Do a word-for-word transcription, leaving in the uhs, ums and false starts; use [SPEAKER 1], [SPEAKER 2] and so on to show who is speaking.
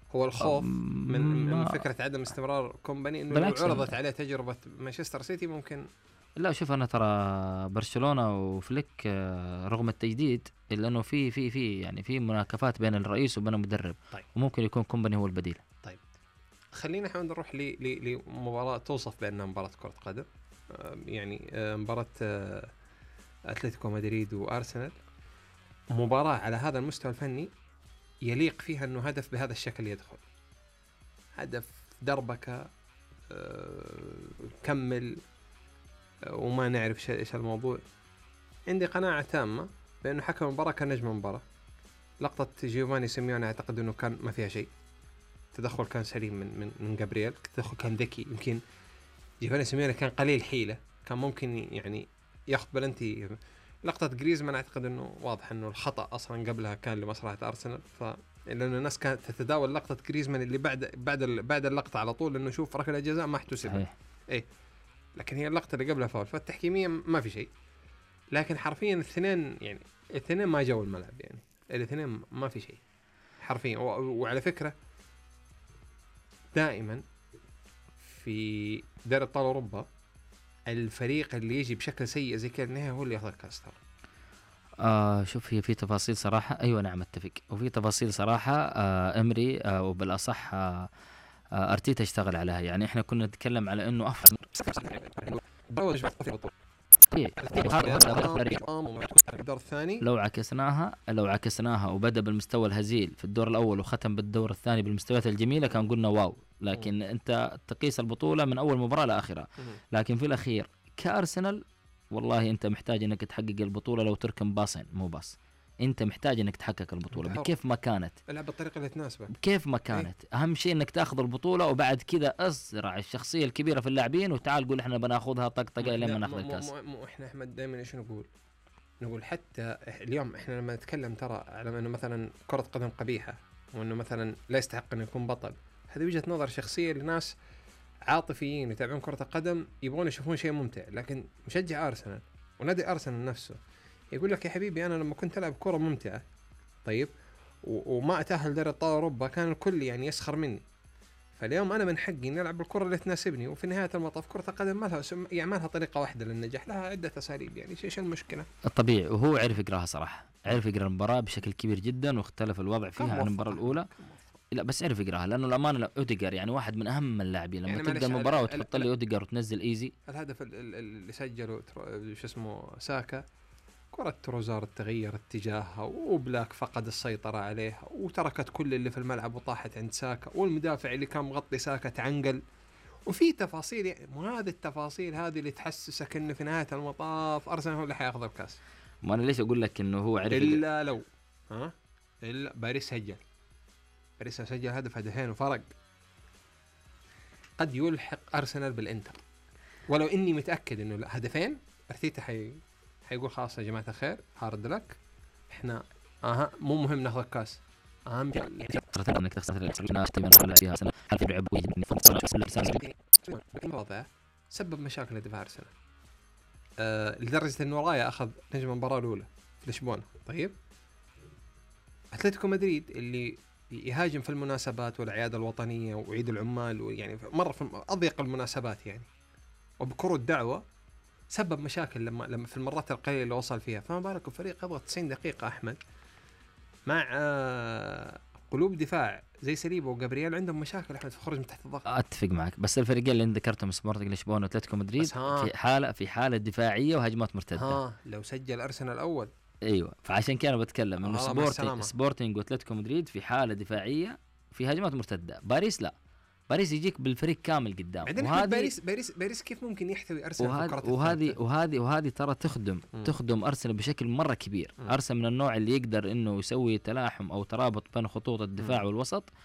[SPEAKER 1] هو الخوف من من
[SPEAKER 2] ما
[SPEAKER 1] فكرة عدم استمرار كومباني إنه لو
[SPEAKER 2] بالعكس
[SPEAKER 1] عرضت عليه تجربة مانشستر سيتي ممكن.
[SPEAKER 2] لا شوف انا ترى برشلونة وفليك آه، رغم التجديد الا انه في في في يعني في مناكفات بين الرئيس وبين المدرب.
[SPEAKER 1] طيب.
[SPEAKER 2] وممكن يكون كومباني هو البديل.
[SPEAKER 1] طيب خلينا نحاول نروح ل لمباراة توصف بأنها مباراة كرة قدم، يعني مباراة أتلتيكو مدريد وأرسنال، مباراة على هذا المستوى الفني يليق فيها أنه هدف بهذا الشكل يدخل، هدف دربكة كمل وما نعرف إيش الموضوع. عندي قناعة تامة بأنه حكم المباراة كان نجم المباراة. لقطة جيوفاني سيميوني أعتقد أنه كان ما فيها شيء، تدخل كان سليم من من من جابرييل، تدخل كان ذكي. يمكن جيوفاني سيميوني كان قليل حيلة، كان ممكن يعني ياخذ بلنتي. لقطة جريزمان أعتقد أنه واضح أنه الخطأ أصلا قبلها كان لمصلحة أرسنال، ف لأن الناس كانت تتداول لقطة جريزمان اللي بعد بعد بعد اللقطة على طول، إنه شوف ركلة جزاء ما احتسبت. إيه لكن هي اللقطة اللي قبلها فاول، فالتحكيمية ما في شيء. لكن حرفيا الاثنين يعني الاثنين ما جاوا الملعب، يعني الاثنين ما في شيء حرفيا. وعلى فكرة دائما في دوري ابطال اوروبا الفريق اللي يجي بشكل سيء زي كذا النهائي هو اللي ياخذ الكاس ترى.
[SPEAKER 2] آه شوف هي في تفاصيل صراحة. أيوة نعم اتفق. وفي تفاصيل صراحة آه امري آه وبالأصح آه آه ارتيتا اشتغل عليها. يعني احنا كنا نتكلم على انه افضل
[SPEAKER 1] الدور الثاني.
[SPEAKER 2] لو عكسناها لو عكسناها وبدأ بالمستوى الهزيل في الدور الأول وختم بالدور الثاني بالمستويات الجميلة كان قلنا واو. لكن انت تقيس البطولة من أول مباراة لآخرها. لكن في الأخير كأرسنال والله انت محتاج انك تحقق البطولة لو تركن باصين مو باص. انت محتاج انك تحقق البطولة بكيف ما كانت،
[SPEAKER 1] العب بالطريقة اللي تناسبك
[SPEAKER 2] كيف ما كانت. اهم شيء انك تاخذ البطولة وبعد كذا ازرع الشخصية الكبيرة في اللاعبين وتعال قول احنا بناخذها طقطقة لين ما ناخذ الكاس.
[SPEAKER 1] مو مو احنا احمد دائما ايش نقول نقول حتى اليوم احنا لما نتكلم ترى على انه مثلا كرة قدم قبيحة وانه مثلا لا يستحق انه يكون بطل، هذه وجهة نظر شخصية لناس عاطفيين يتابعون كرة القدم يبغون يشوفون شيء ممتع. لكن مشجع أرسنال ونادي أرسنال نفسه يقول لك يا حبيبي أنا لما كنت ألعب كرة ممتعة طيب وما أتأهل دوري أبطال أوروبا كان الكل يعني يسخر مني، فاليوم أنا من حقي إني ألعب بالكرة اللي تناسبني. وفي نهاية المطاف كرة القدم ما لها يعني ما لها طريقة واحدة للنجاح، لها عدة أساليب. يعني إيش المشكلة؟
[SPEAKER 2] الطبيعي. وهو عرف يقراها صراحة، عرف يقرأ المباراة بشكل كبير جدا واختلف الوضع فيها عن المباراة الأولى. لا بس عرف يقراها لأنه الأمانة أوديجار يعني واحد من أهم اللاعبين. لما يعني تبدأ المباراة وتحط لي أوديجار وتنزل إيزي.
[SPEAKER 1] الهدف اللي سجله شو اسمه ساكا، كرة تروزار تغير اتجاهها وبلاك فقد السيطرة عليها وتركت كل اللي في الملعب وطاحت عند ساكا، والمدافع اللي كان مغطي ساكا تعنقل. وفي تفاصيل يعني وهذه التفاصيل هذه اللي تحسسك انه في نهاية المطاف أرسنال هو اللي حياخذ الكاس.
[SPEAKER 2] ما أنا ليش أقول لك إنه هو عرف
[SPEAKER 1] إلا لو ها إلا باريس سجل باريس سجل هدف هدفين وفرق قد يلحق أرسنال بالإنتر. ولو إني متأكد إنه هدفين أرتيتا حي حيقول خلاص يا جماعة الخير هارد لك إحنا أها مو مهم ناخذ الكاس أهم شيء
[SPEAKER 2] إنك تخسر الناس تبين ولا فيها سنة هل في لعب
[SPEAKER 1] وضع سبب مشاكل لدفاع أرسنال أه لدرجة إنه رايا أخذ نجم المباراة الأولى في لشبونة. طيب أتلتيكو مدريد اللي يهاجم في المناسبات والأعياد الوطنية وعيد العمال ويعني مرة في أضيق المناسبات يعني وبكرة الدعوة سبب مشاكل لما لما في المرات القليلة اللي وصل فيها. فما بالك الفريق يضغط تسعين دقيقة أحمد مع قلوب دفاع زي سليبا وجابرييل عندهم مشاكل أحمد في خروج من تحت الضغط.
[SPEAKER 2] أتفق معك بس الفريقين اللي ذكرتهم سبورتنج لشبونة وأتلتيكو مدريد في حالة في حالة دفاعية وهجمات مرتدة.
[SPEAKER 1] ها لو سجل أرسنال الأول
[SPEAKER 2] ايوه فعشان كده بتكلم انه سبورتنج سبورتنج واتلتيكو مدريد في حاله دفاعيه في هجمات مرتده. باريس لا، باريس يجيك بالفريق كامل قدام.
[SPEAKER 1] وهذه باريس باريس باريس كيف ممكن يحتوي ارسنال
[SPEAKER 2] وهذه
[SPEAKER 1] في
[SPEAKER 2] وهذه وهذه وهذه ترى تخدم م. تخدم ارسنال بشكل مره كبير. م. ارسنال من النوع اللي يقدر انه يسوي تلاحم او ترابط بين خطوط الدفاع م. والوسط